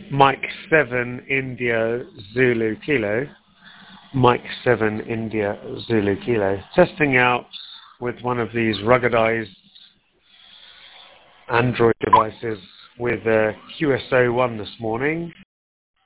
Mike 7 India Zulu Kilo. Mike 7 India Zulu Kilo. Testing out with one of these ruggedized Android devices with QSO-1 this morning.